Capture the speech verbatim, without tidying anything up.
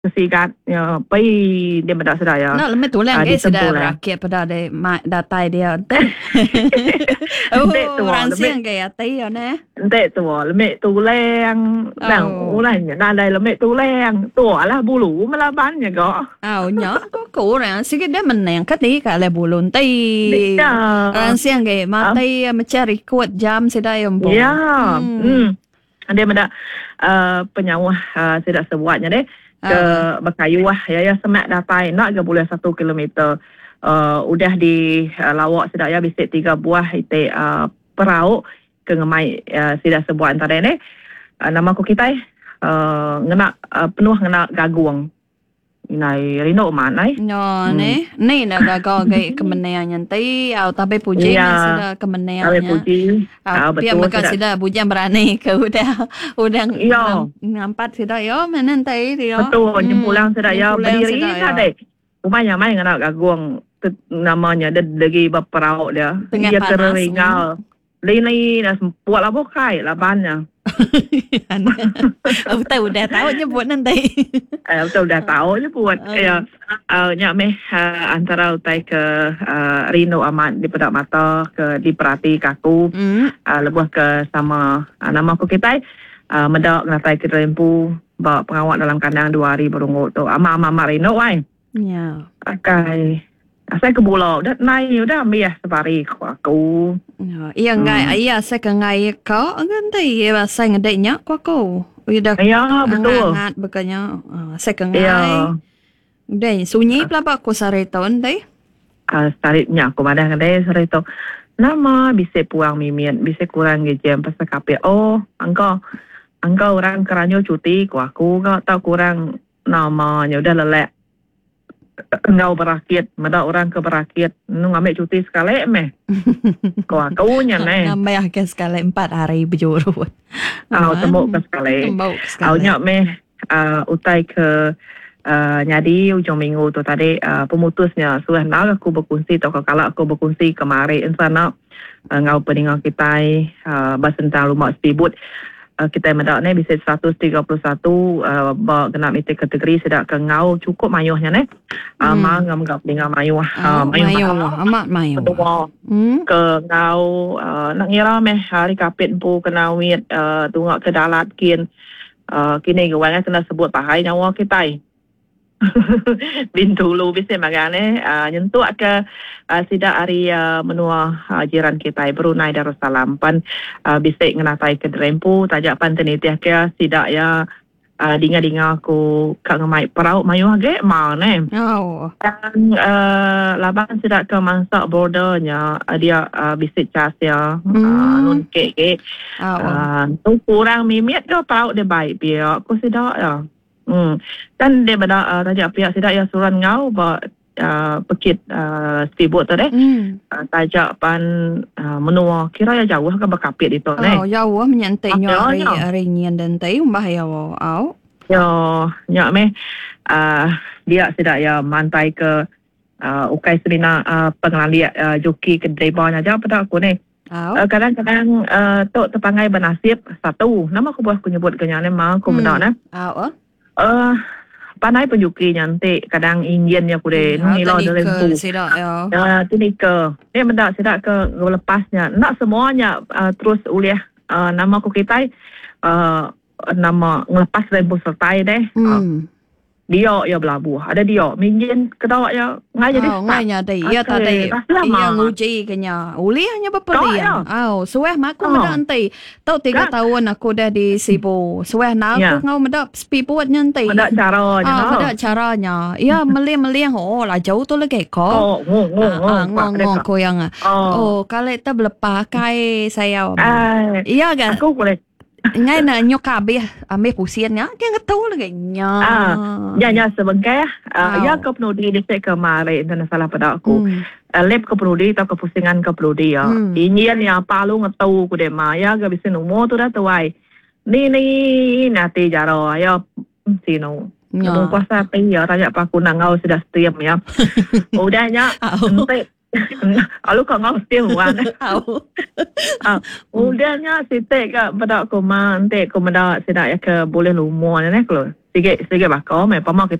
Sikat ya pai dia mendak sedar ya. No, lemet tu lang guys sudah berakhir pada de datai dia te. Oh, orang siang gaya tai ya ne. Entek tu lemet tu lang nang ulan na dai lemet tu lang tu lah bulu melaban ya go. Au nya ko ko orang sikit dia menang kati ka le bulun tai. Orang siang gaya matai mencari kuat jam sedai embo. Ya. Hmm. Dia mendak penyawah sedak sebuatnya deh. Ke uh. Berkayuah ya ya semak datai nak ke boleh satu kilometer uh, udah di uh, lawak sedak ya bisik tiga buah ite uh, perauk ke ngemai uh, sedak sebuah antara ni uh, nama aku kita uh, ngena uh, penuh ngena gaguang nai rino manai no hmm. ne ni nak gagal ke kemenangan nanti atau tapi puji ya, sudah kemenangannya tapi puji uh, biar mereka sudah pujian berani ke udah udah ya. Nampak sudah ya mana nanti dia betul nyempulang sudah ya berdiri ada rumahnya mai ngena gaguang namanya dia lagi berperauk dia tengah dia keringal Lini dah buat lah bokai labannya. Oh, tahu dah tahu nyebut nanti. Eh, betul dah tahu nyebut. Ya, nyak meh antara utai ke Rino amat di pedak mata ke diperhati kaku. Lebuh ke sama nama aku kita medak ngatai ke rempu bawa pengawat dalam kandang dua hari berungut tu. Ama-ama Rino wai. Ya. Pakai saya ke pulau dah naik dah ambil safari aku. Iya ngai iya saya ke ngai kau ganti ya saya ngedeknya ku aku. Udah. Ya betul. Ngat bekanya saya ke ngai. Udah sunyi pelapa aku sare tahun deh. Ah saritnya aku madah ngedek sare tu. Nama bisa puang mimian, bisa kurang jam pasal kape. Oh, engkau engkau orang keranyo cuti ku aku kau tahu kurang namanya udah lelek. Engkau berakit, mada orang ke berakit, nu ngambil cuti sekali meh. Kau kau nya neh. Ngambil ke sekali empat hari berjuru. Au tembok ke sekali. Au nya meh utai ke nyadi ujung minggu tu tadi pemutusnya sudah nak aku berkongsi atau kalau aku berkongsi kemarin insana ngau peninggal kita basentang rumah sebut. Kita mendak ni bisa seratus tiga puluh satu uh, bawa genap itu kategori sedak ke ngau cukup mayuhnya ni. Uh, hmm. Mang ngam gap dengan mayuh. Uh, mayuh amat mayuh. Betul. Hmm? Ke ngau uh, nak ngira meh hari kapit pu kena wit uh, tungak ke dalat kin. Uh, kini gawang kena sebut pahai nyawa kita. Bin dulu bisa magane uh, nyentuh ke uh, sida hari uh, menua uh, jiran kita Brunei Darussalam pan uh, bisa ngenatai ke drempu tajak pan tenitiah ke sida ya uh, dinga-dinga aku kak ngemai perauk mayu age mau ne. Oh. Dan uh, laban sida ke mangsak bordernya uh, dia uh, bisa cas ya hmm. uh, nun ke ke. Oh. Uh, tu kurang mimit ke perauk dia baik biar aku sida ya. Hmm. Dan dia pada uh, tajak pihak sidak ya suran ngau ba uh, pekit uh, speedboat tu deh. Hmm. Uh, tajak pan uh, menua kira ya jauh ke berkapit itu ne. Oh, jauh menyantai nyo hari hari nyen dan tai umbah ya au. Yo, nyak meh uh, dia sidak ya mantai ke uh, ukai serina uh, pengelali uh, joki ke drivernya aja pada aku ni. Oh. Uh, kadang-kadang uh, tok terpangai bernasib satu. Nama aku buat aku nyebut kenyane mah aku mendak ne. Oh. Uh, panai penjuki nyantik kadang Indian ya kude ngilo dalam tu. Ya. Ya, tinika. Dia mendak sedak ke lepasnya. Nak semuanya uh, terus uliah uh, nama aku kita uh, nama ngelepas rempu sertai deh. Hmm. Uh, dia ya belabuh. Ada dia minjen kedawak ya ngai jadi. Oh, ngai nya dai. Ya tadi. Iya nguji kenya. Uliahnya berperian. Oh, sueh mak aku mendak antai. Tau tiga tahun aku dah di Sibu. Sueh nak aku ngau mendak speedboat nyantai. Mendak caranya. Ah, mendak caranya. Ya meliang-meliang oh lah jauh tu lagi ko. Oh, ngong ngong ngong ko yang. Oh, kalau kita berlepas kai saya. Iya kan? Aku boleh ngay na nyo kabe ambil pusian nya kaya nga tahu lagi nya ah ya ya sebengkai ah ya ke penudi di kemarin dan salah pada aku lep ke penudi atau ke pusingan ke penudi ya ini yang palu ngetahu ku de maya ga bisa numo tu dah tuai ni ni nanti jaro ya sino mau puasa pe ya tanya pak aku nangau sudah setiap ya udahnya nanti Alu kau ngau still wan. Ah, udahnya si tek kat pada aku man tek aku mendak sedak ya ke boleh lumur ni kalau. sikit sikit bakar, mai pama